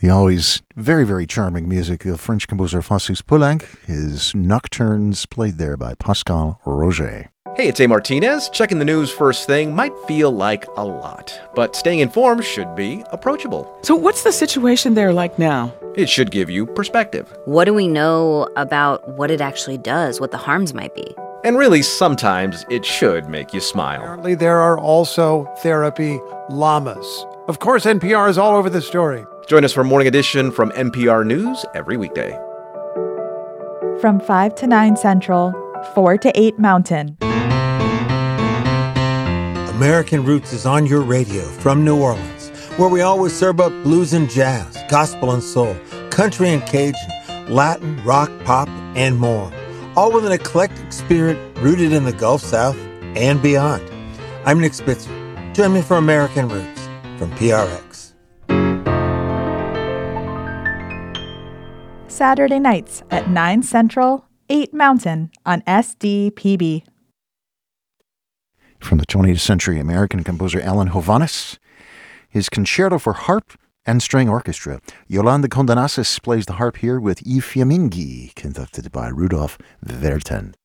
The always very, very charming music of French composer Francis Poulenc, his Nocturnes played there by Pascal Roger. Hey, it's A. Martinez. Checking the news first thing might feel like a lot, but staying informed should be approachable. So what's the situation there like now? It should give you perspective. What do we know about what it actually does, what the harms might be? And really, sometimes it should make you smile. Apparently, there are also therapy llamas. Of course, NPR is all over the story. Join us for Morning Edition from NPR News every weekday. From 5 to 9 Central, 4 to 8 Mountain. American Roots is on your radio from New Orleans, where we always serve up blues and jazz, gospel and soul, country and Cajun, Latin, rock, pop, and more. All with an eclectic spirit rooted in the Gulf South and beyond. I'm Nick Spitzer. Join me for American Roots from PRX. Saturday nights at 9 Central, 8 Mountain on SDPB. From the 20th century American composer Alan Hovhaness, his Concerto for Harp and String Orchestra. Yolanda Condanassis plays the harp here with I Fiamminghi, conducted by Rudolf Verten.